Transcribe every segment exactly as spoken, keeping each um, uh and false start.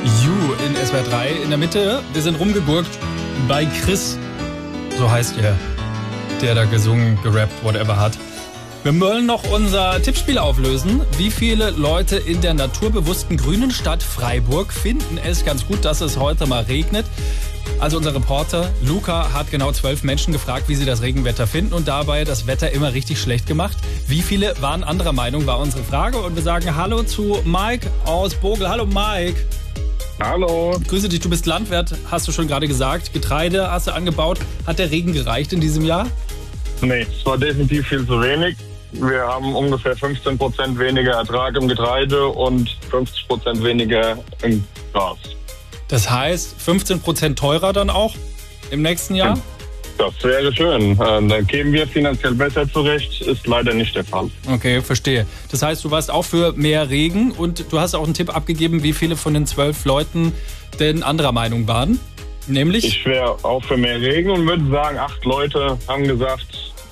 You in S W R drei in der Mitte. Wir sind rumgegurkt bei Chris, so heißt er, der da gesungen, gerappt, whatever hat. Wir wollen noch unser Tippspiel auflösen. Wie viele Leute in der naturbewussten grünen Stadt Freiburg finden es ganz gut, dass es heute mal regnet? Also unser Reporter Luca hat genau zwölf Menschen gefragt, wie sie das Regenwetter finden und dabei das Wetter immer richtig schlecht gemacht. Wie viele waren anderer Meinung, war unsere Frage. Und wir sagen Hallo zu Mike aus Bogel. Hallo Mike. Hallo. Grüße dich, du bist Landwirt, hast du schon gerade gesagt. Getreide hast du angebaut. Hat der Regen gereicht in diesem Jahr? Nee, es war definitiv viel zu wenig. Wir haben ungefähr fünfzehn Prozent weniger Ertrag im Getreide und fünfzig Prozent weniger im Gras. Das heißt, fünfzehn Prozent teurer dann auch im nächsten Jahr? Das wäre schön. Dann kämen wir finanziell besser zurecht, ist leider nicht der Fall. Okay, verstehe. Das heißt, du warst auch für mehr Regen und du hast auch einen Tipp abgegeben, wie viele von den zwölf Leuten denn anderer Meinung waren. Nämlich? Ich wäre auch für mehr Regen und würde sagen, acht Leute haben gesagt,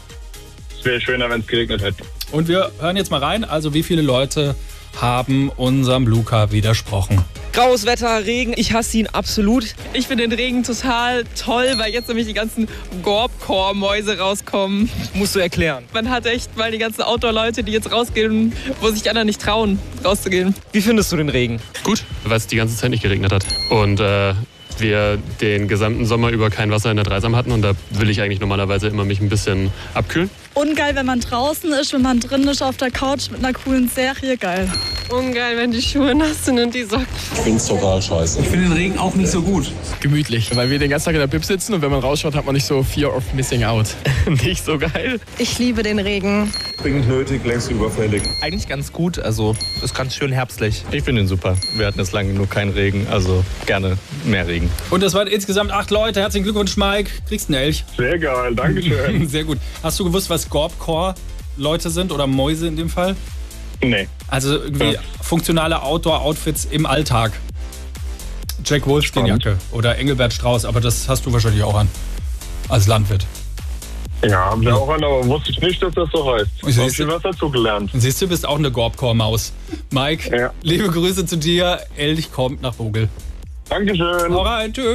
es wäre schöner, wenn es geregnet hätte. Und wir hören jetzt mal rein. Also wie viele Leute haben unserem Luca widersprochen? Graues Wetter, Regen, ich hasse ihn absolut. Ich finde den Regen total toll, weil jetzt nämlich die ganzen Gorbcore-Mäuse rauskommen. Musst du erklären. Man hat echt mal die ganzen Outdoor-Leute, die jetzt rausgehen, wo sich die anderen nicht trauen, rauszugehen. Wie findest du den Regen? Gut, weil es die ganze Zeit nicht geregnet hat. Und äh, wir den gesamten Sommer über kein Wasser in der Dreisam hatten. Und da will ich eigentlich normalerweise immer mich ein bisschen abkühlen. Ungeil, wenn man draußen ist, wenn man drin ist auf der Couch mit einer coolen Serie, geil. Ungeil, wenn die Schuhe nass sind und die Socken. Ich find's total scheiße. Ich finde den Regen auch nicht so gut. Gemütlich, weil wir den ganzen Tag in der Bib sitzen und wenn man rausschaut, hat man nicht so Fear of Missing Out. Nicht so geil. Ich liebe den Regen. Dringend nötig, längst überfällig. Eigentlich ganz gut, also ist ganz schön herbstlich. Ich finde ihn super. Wir hatten jetzt lange genug keinen Regen, also gerne mehr Regen. Und das waren insgesamt acht Leute. Herzlichen Glückwunsch, Mike. Kriegst einen Elch. Sehr geil, dankeschön. Sehr gut. Hast du gewusst, was Gorbcore-Leute sind oder Mäuse in dem Fall? Nee. Also irgendwie ja. funktionale Outdoor-Outfits im Alltag. Jack Wolfskin-Jacke oder Engelbert Strauß, aber das hast du wahrscheinlich auch an, als Landwirt. Ja, hab ich auch an, aber wusste ich nicht, dass das so heißt. Ich habe viel was dazugelernt. Siehst du, bist auch eine Gorbcore-Maus. Mike, ja. liebe Grüße zu dir. Elch kommt nach Vogel. Dankeschön. Hau rein, tschüss.